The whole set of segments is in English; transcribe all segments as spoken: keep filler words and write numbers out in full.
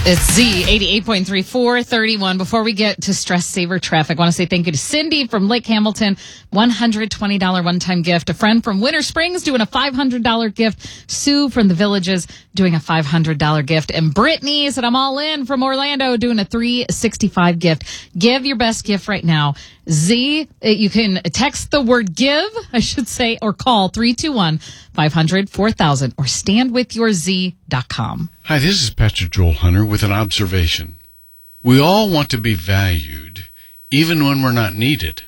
It's Z eighty-eight point three, four thirty-one. Before we get to stress saver traffic, I want to say thank you to Cindy from Lake Hamilton, one hundred twenty dollars one-time gift. A friend from Winter Springs doing a five hundred dollars gift. Sue from the Villages doing a five hundred dollars gift. And Brittany said, I'm all in from Orlando doing a three hundred sixty-five dollars gift. Give your best gift right now. Z, you can text the word give, I should say, or call three two one, five hundred, four thousand or stand with your z dot com. Hi, this is Pastor Joel Hunter with an observation. We all want to be valued, even when we're not needed.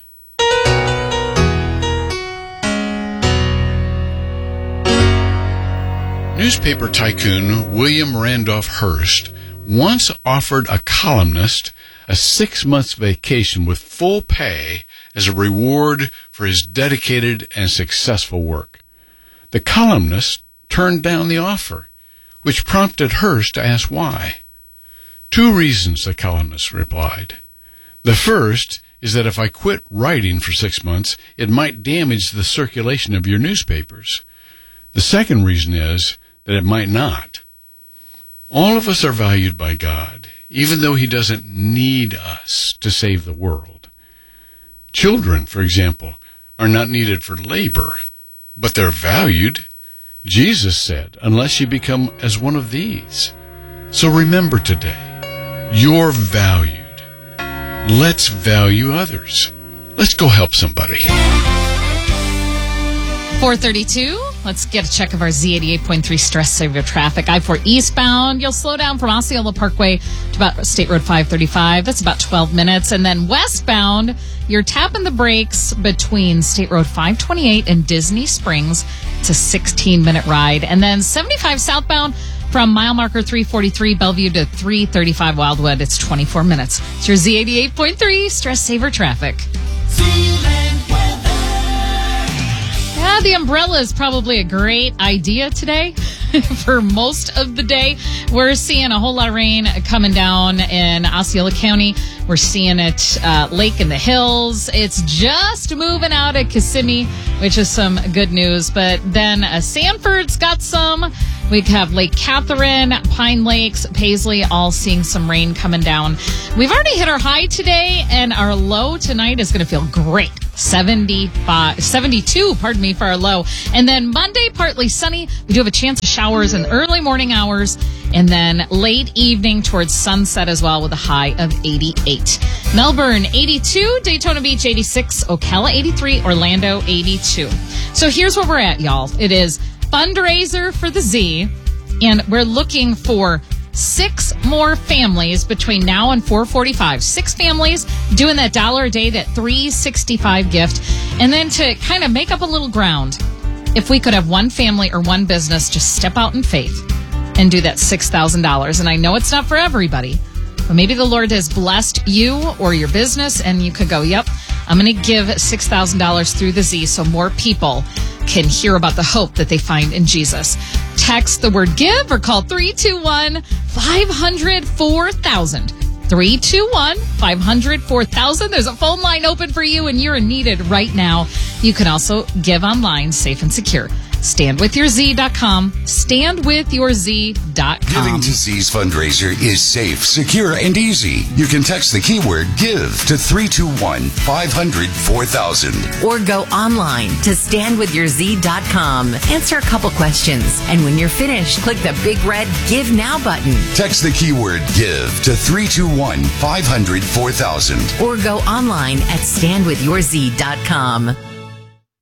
Newspaper tycoon William Randolph Hearst once offered a columnist a six-month vacation with full pay as a reward for his dedicated and successful work. The columnist turned down the offer, which prompted Hearst to ask why. Two reasons, the columnist replied. The first is that if I quit writing for six months, it might damage the circulation of your newspapers. The second reason is that it might not. All of us are valued by God, even though he doesn't need us to save the world. Children, for example, are not needed for labor, but they're valued. Jesus said, unless you become as one of these. So remember today, you're valued. Let's value others. Let's go help somebody. four thirty-two. Let's get a check of our Z eighty-eight point three stress saver traffic. I four eastbound, you'll slow down from Osceola Parkway to about State Road five thirty-five. That's about twelve minutes. And then westbound, you're tapping the brakes between State Road five twenty-eight and Disney Springs. It's a sixteen-minute ride. And then seventy-five southbound from mile marker three forty-three Bellevue to three thirty-five Wildwood. It's twenty-four minutes. It's your Z eighty-eight point three stress saver traffic. Yeah, the umbrella is probably a great idea today for most of the day. We're seeing a whole lot of rain coming down in Osceola County. We're seeing it uh, Lake in the Hills. It's just moving out of Kissimmee, which is some good news. But then uh, Sanford's got some. We have Lake Catherine, Pine Lakes, Paisley, all seeing some rain coming down. We've already hit our high today, and our low tonight is going to feel great. seventy-five, seventy-two, pardon me, for our low. And then Monday, partly sunny. We do have a chance of showers in the early morning hours, and then late evening towards sunset as well with a high of eighty-eight. Melbourne, eighty-two. Daytona Beach, eighty-six. Ocala, eighty-three. Orlando, eighty-two. So here's where we're at, y'all. It is fundraiser for the Z, and we're looking for six more families between now and four forty-five. Six families doing that dollar a day, that three sixty-five gift. And then to kind of make up a little ground, if we could have one family or one business just step out in faith and do that six thousand dollars. And I know it's not for everybody, but maybe the Lord has blessed you or your business and you could go, yep, I'm going to give six thousand dollars through the Z so more people can hear about the hope that they find in Jesus. Text the word give or call three two one, five hundred, four thousand. three two one, five hundred, four thousand. There's a phone line open for you and you're needed right now. You can also give online, safe and secure. stand with your z dot com. stand with your z dot com. Giving to Z's fundraiser is safe, secure, and easy. You can text the keyword GIVE to three two one, five hundred, four thousand. Or go online to stand with your z dot com. Answer a couple questions. And when you're finished, click the big red Give Now button. Text the keyword GIVE to three two one, five hundred, four thousand. Or go online at stand with your z dot com.